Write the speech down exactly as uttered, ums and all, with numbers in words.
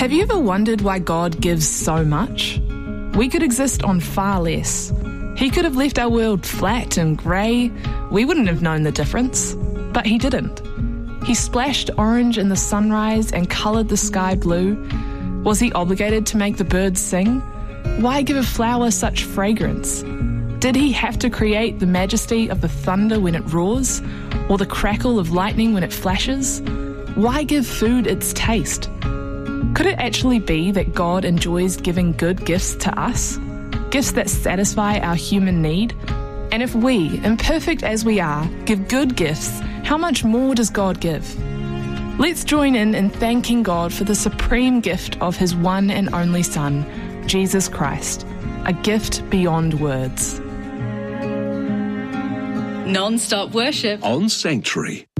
Have you ever wondered why God gives so much? We could exist on far less. He could have left our world flat and grey. We wouldn't have known the difference. But he didn't. He splashed orange in the sunrise and coloured the sky blue. Was he obligated to make the birds sing? Why give a flower such fragrance? Did he have to create the majesty of the thunder when it roars, or the crackle of lightning when it flashes? Why give food its taste? Could it actually be that God enjoys giving good gifts to us? Gifts that satisfy our human need? And if we, imperfect as we are, give good gifts, how much more does God give? Let's join in in thanking God for the supreme gift of his one and only Son, Jesus Christ, a gift beyond words. Non-stop worship on Sanctuary.